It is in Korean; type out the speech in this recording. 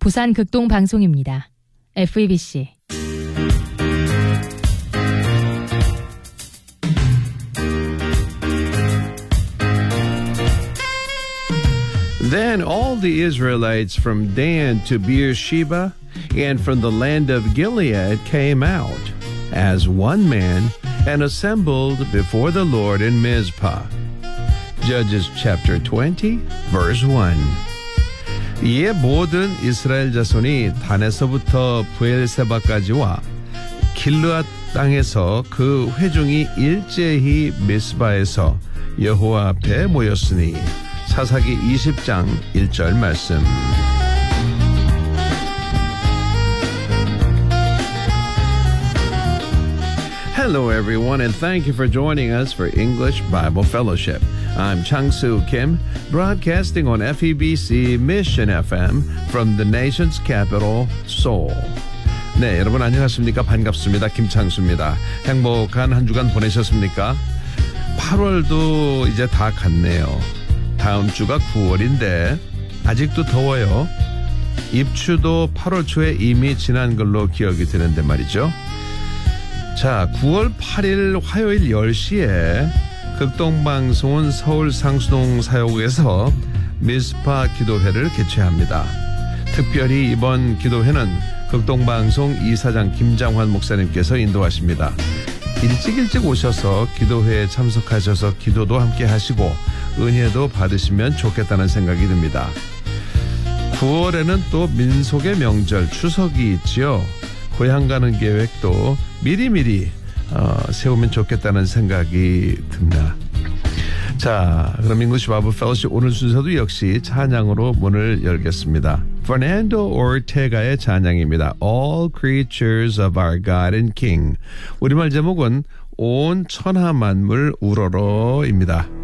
부산 극동 방송입니다. FEBC. Then all the Israelites from Dan to Beersheba and from the land of Gilead came out as one man and assembled before the Lord in Mizpah. Judges chapter 20, verse 1. 이에 모든 이스라엘 자손이 단에서부터 브엘세바까지와 길르앗 땅에서 그 회중이 일제히 미스바에서 여호와 앞에 모였으니 사사기 20장 1절 말씀. Hello everyone and thank you for joining us for English Bible Fellowship. I'm Chang-Soo Kim, broadcasting on FEBC Mission FM from the nation's capital, Seoul. 네, 여러분 안녕하십니까? 반갑습니다. 김창수입니다. 행복한 한 주간 보내셨습니까? 8월도 이제 다 갔네요. 다음 주가 9월인데 아직도 더워요. 입추도 8월 초에 이미 지난 걸로 기억이 되는데 말이죠. 자, 9월 8일 화요일 10시에 극동방송은 서울 상수동 사역에서 미스파 기도회를 개최합니다. 특별히 이번 기도회는 극동방송 이사장 김장환 목사님께서 인도하십니다. 일찍 오셔서 기도회에 참석하셔서 기도도 함께 하시고 은혜도 받으시면 좋겠다는 생각이 듭니다. 9월에는 또 민속의 명절 추석이 있지요. 고향 가는 계획도 미리미리 세우면 좋겠다는 생각이 듭니다. 자, 그럼 English Bible Fellowship 오늘 순서도 역시 찬양으로 문을 열겠습니다. Fernando Ortega의 찬양입니다. All Creatures of Our God and King. 우리말 제목은 온 천하 만물 우러러입니다.